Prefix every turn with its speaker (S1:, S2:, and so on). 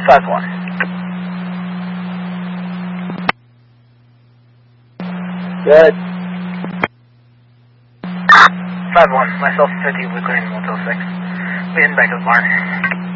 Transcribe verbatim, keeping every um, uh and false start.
S1: five one.
S2: Good.
S1: five one, myself and fifty, we're clearing Motel six. We heading back to the barn.